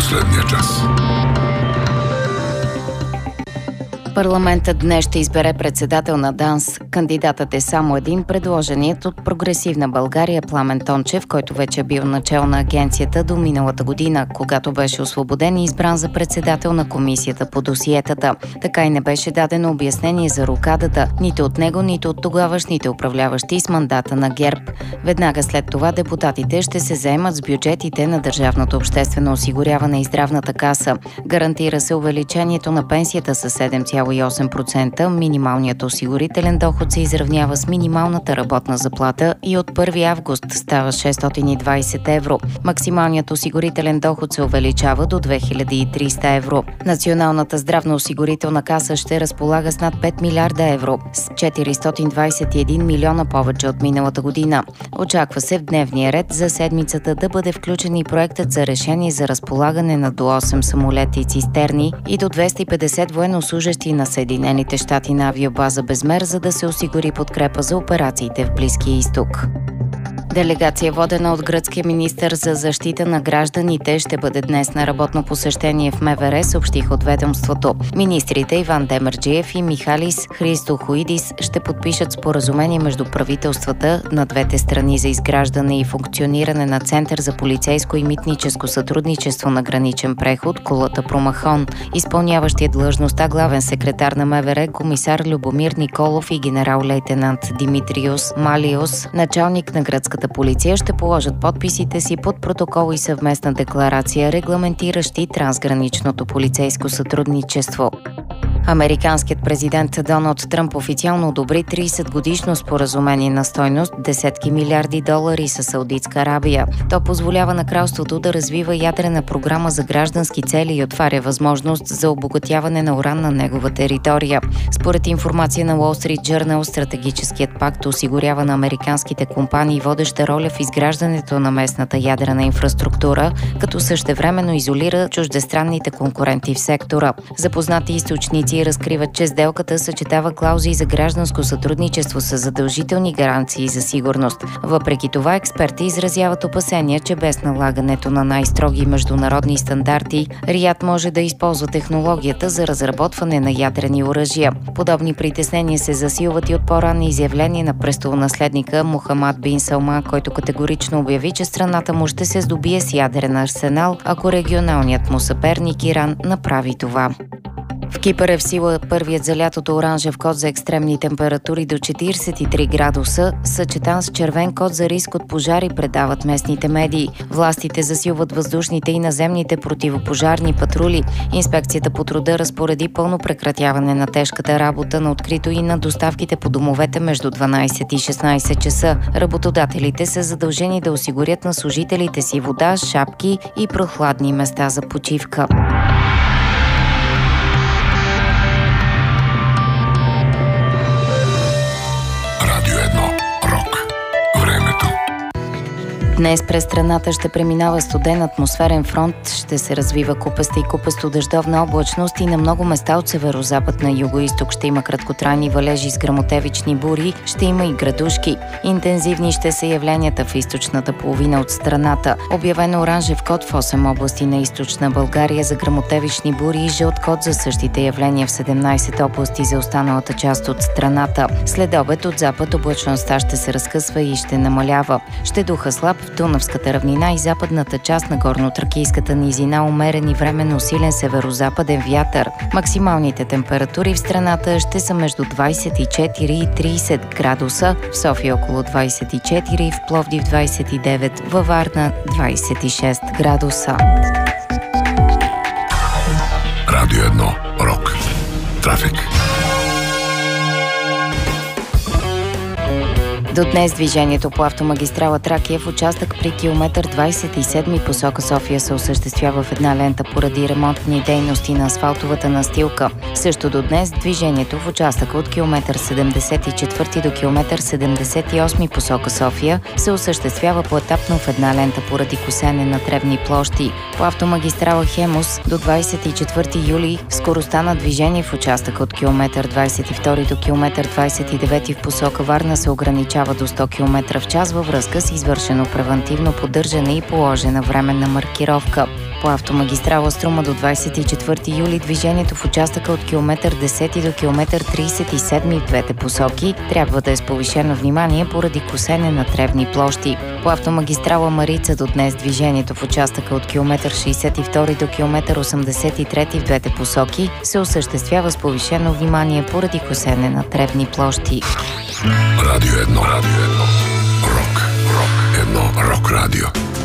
последния час. Парламентът днес ще избере председател на ДАНС. Кандидатът е само един, предложеният от Прогресивна България Пламен Тончев, който вече е бил начало на агенцията до миналата година, когато беше освободен и избран за председател на комисията по досиетата. Така и не беше дадено обяснение за рокадата, нито от него, нито от тогавашните управляващи с мандата на ГЕРБ. Веднага след това депутатите ще се заемат с бюджетите на Държавното обществено осигуряване и Здравната каса. Гарантира се увеличението на пенсията с 7,8%, минималният осигурителен доход се изравнява с минималната работна заплата и от 1 август става 620 евро. Максималният осигурителен доход се увеличава до 2300 евро. Националната здравноосигурителна каса ще разполага с над 5 милиарда евро, с 421 милиона повече от миналата година. Очаква се в дневния ред за седмицата да бъде включен и проектът за решение за разполагане на до 8 самолети и цистерни и до 250 военнослужещи на Съединените щати на авиобаза Безмер, за да се осигури подкрепа за операциите в Близкия изток. Делегация, водена от гръцкия министър за защита на гражданите, ще бъде днес на работно посещение в МВР, съобщих от ведомството. Министрите Иван Демерджиев и Михалис Христохоидис ще подпишат споразумение между правителствата на двете страни за изграждане и функциониране на Център за полицейско и митническо сътрудничество на граничен преход Кулата Промахон. Изпълняващият длъжността главен секретар на МВР комисар Любомир Николов и генерал-лейтенант Димитриос Малиос, началник на гръцката полиция, ще положат подписите си под протокол и съвместна декларация, регламентиращи трансграничното полицейско сътрудничество. Американският президент Доналд Тръмп официално одобри 30-годишно споразумение на стойност десетки милиарди долари с Саудитска Арабия. То позволява на кралството да развива ядрена програма за граждански цели и отваря възможност за обогатяване на уран на негова територия. Според информация на Wall Street Journal, стратегическият пакт осигурява на американските компании водеща роля в изграждането на местната ядрена инфраструктура, като същевременно изолира чуждестранните конкуренти в сектора. Запознати източници разкриват, че сделката съчетава клаузи за гражданско сътрудничество с задължителни гаранции за сигурност. Въпреки това, експерти изразяват опасения, че без налагането на най-строги международни стандарти, Риад може да използва технологията за разработване на ядрени оръжия. Подобни притеснения се засилват и от по-ранни изявления на престолонаследника Мохамад бин Салман, който категорично обяви, че страната му ще се здобие с ядрен арсенал, ако регионалният му съперник Иран направи това. В Кипър е в сила първият за лятото оранжев код за екстремни температури до 43 градуса, съчетан с червен код за риск от пожари, предават местните медии. Властите засилват въздушните и наземните противопожарни патрули. Инспекцията по труда разпореди пълно прекратяване на тежката работа на открито и на доставките по домовете между 12 и 16 часа. Работодателите са задължени да осигурят на служителите си вода, шапки и прохладни места за почивка. Днес през страната ще преминава студен атмосферен фронт, ще се развива купаста и купасто-дъждовна облачност и на много места от северозапад на югоизток ще има краткотрайни валежи с гръмотевични бури, ще има и градушки. Интензивни ще са явленията в източната половина от страната. Обявено оранжев код в 8 области на източна България за гръмотевични бури и жълт код за същите явления в 17 области за останалата част от страната. След обед от запад облачността ще се разкъсва и ще намалява. Ще духа слаб в Дунавската равнина и западната част на горно-тракийската низина умерен и временно силен северозападен вятър. Максималните температури в страната ще са между 24 и 30 градуса, в София около 24, в Пловдив 29, във Варна 26 градуса. Радио 1. Рок. Трафик. До днес движението по автомагистрала Тракия в участък при километър 27 посока София се осъществява в една лента поради ремонтни дейности на асфалтовата настилка. Също до днес движението в участъка от километър 74 до километър 78 посока София се осъществява поетапно в една лента поради косене на тревни площи. По автомагистрала Хемус до 24 юли скоростта на движение в участъка от километър 22 до километър 29 в посока Варна се ограничава до 100 км в час във връзка с извършено превантивно поддържане и положена временна маркировка. По автомагистрала Струма до 24 юли движението в участъка от километър 10 до километър 37 в двете посоки трябва да е с повишено внимание поради косене на тревни площи. По автомагистрала Марица до днес движението в участъка от километър 62 до километър 83 в двете посоки се осъществява с повишено внимание поради косене на тревни площи. Радио 1. Рок. Рок. 1 Рок радио.